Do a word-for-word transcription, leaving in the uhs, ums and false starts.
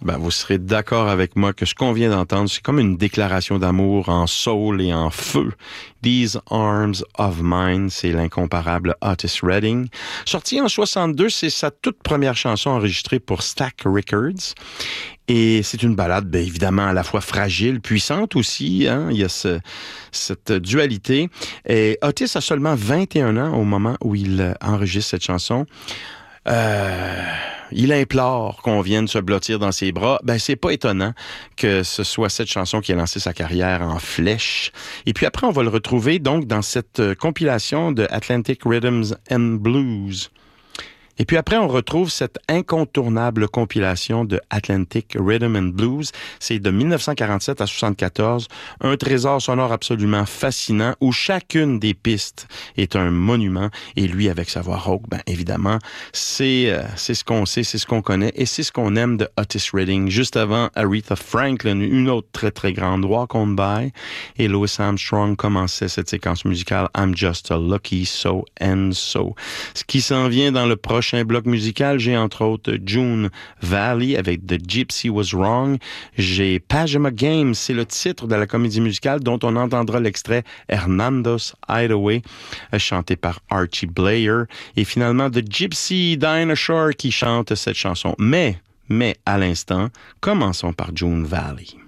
Ben, vous serez d'accord avec moi que ce qu'on vient d'entendre, c'est comme une déclaration d'amour en soul et en feu. These Arms of Mine, c'est l'incomparable Otis Redding. Sorti en soixante-deux, c'est sa toute première chanson enregistrée pour Stax Records. Et c'est une ballade, bien évidemment, à la fois fragile, puissante aussi. Hein? Il y a ce, cette dualité. Et Otis a seulement vingt et un ans au moment où il enregistre cette chanson. Euh, il implore qu'on vienne se blottir dans ses bras. Ben, c'est pas étonnant que ce soit cette chanson qui a lancé sa carrière en flèche. Et puis après, on va le retrouver donc dans cette compilation de Atlantic Rhythms and Blues. Et puis après, on retrouve cette incontournable compilation de Atlantic Rhythm and Blues. C'est de dix-neuf cent quarante-sept à soixante-quatorze, un trésor sonore absolument fascinant où chacune des pistes est un monument. Et lui, avec sa voix rauque, ben évidemment, c'est euh, c'est ce qu'on sait, c'est ce qu'on connaît et c'est ce qu'on aime de Otis Redding. Juste avant, Aretha Franklin, une autre très très grande, Walk On By, et Louis Armstrong commençait cette séquence musicale I'm Just a Lucky So and So. Ce qui s'en vient dans le prochain Prochain bloc musical, j'ai entre autres June Valley avec The Gypsy Was Wrong. J'ai Pajama Game, c'est le titre de la comédie musicale dont on entendra l'extrait Hernando's Hideaway, chanté par Archie Blair. Et finalement, The Gypsy Dinah Shore qui chante cette chanson. Mais, mais à l'instant, commençons par June Valley.